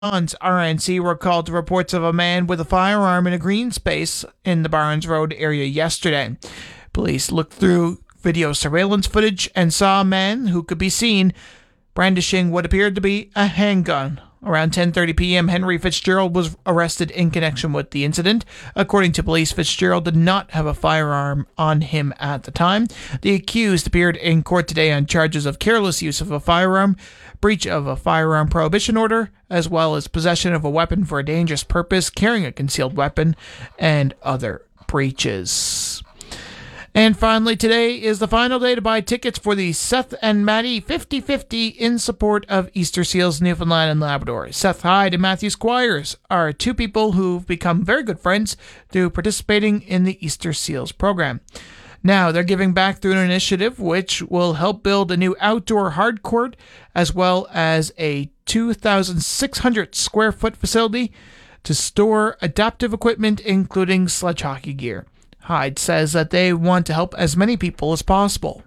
RNC were called to reports of a man with a firearm in a green space in the Barnes Road area yesterday. Police looked through video surveillance footage and saw a man who could be seen brandishing what appeared to be a handgun. Around 10:30 p.m., Henry Fitzgerald was arrested in connection with the incident. According to police, Fitzgerald did not have a firearm on him at the time. The accused appeared in court today on charges of careless use of a firearm, breach of a firearm prohibition order, as well as possession of a weapon for a dangerous purpose, carrying a concealed weapon, and other breaches. And finally, today is the final day to buy tickets for the Seth and Maddie 50-50 in support of Easter Seals Newfoundland and Labrador. Seth Hyde and Matthew Squires are two people who've become very good friends through participating in the Easter Seals program. Now, they're giving back through an initiative which will help build a new outdoor hard court as well as a 2,600 square foot facility to store adaptive equipment, including sledge hockey gear. Hyde says that they want to help as many people as possible.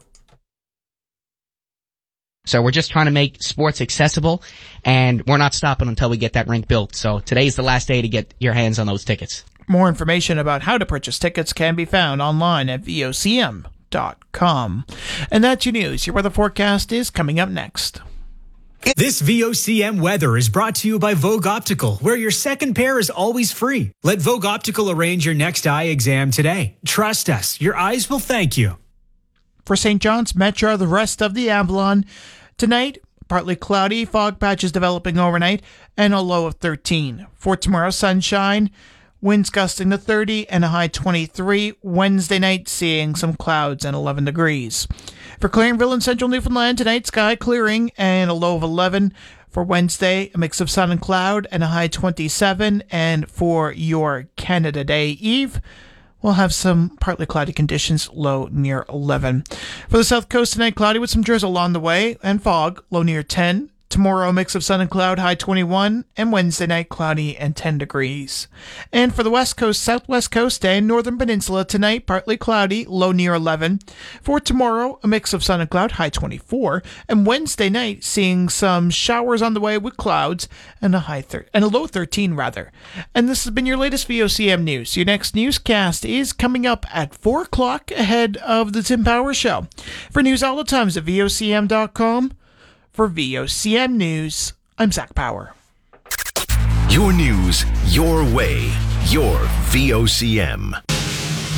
So we're just trying to make sports accessible, and we're not stopping until we get that rink built. So today's the last day to get your hands on those tickets. More information about how to purchase tickets can be found online at vocm.com. And that's your news. Your weather forecast is coming up next. This VOCM weather is brought to you by Vogue Optical, where your second pair is always free. Let Vogue Optical arrange your next eye exam today. Trust us, your eyes will thank you. For St. John's Metro, the rest of the Avalon, tonight, partly cloudy, fog patches developing overnight, and a low of 13. For tomorrow, sunshine, winds gusting to 30 and a high 23. Wednesday night, seeing some clouds and 11 degrees. For Clarenville and Central Newfoundland, tonight, sky clearing and a low of 11. For Wednesday, a mix of sun and cloud and a high 27. And for your Canada Day Eve, we'll have some partly cloudy conditions, low near 11. For the South Coast tonight, cloudy with some drizzle along the way and fog, low near 10. Tomorrow, a mix of sun and cloud, high 21, and Wednesday night, cloudy and 10 degrees. And for the West Coast, Southwest Coast, and Northern Peninsula, tonight, partly cloudy, low near 11. For tomorrow, a mix of sun and cloud, high 24, and Wednesday night, seeing some showers on the way with clouds and a low 13, rather. And this has been your latest VOCM news. Your next newscast is coming up at 4 o'clock ahead of the Tim Power Show. For news all the times at vocm.com. For VOCM News, I'm Zach Power. Your news, your way, your VOCM.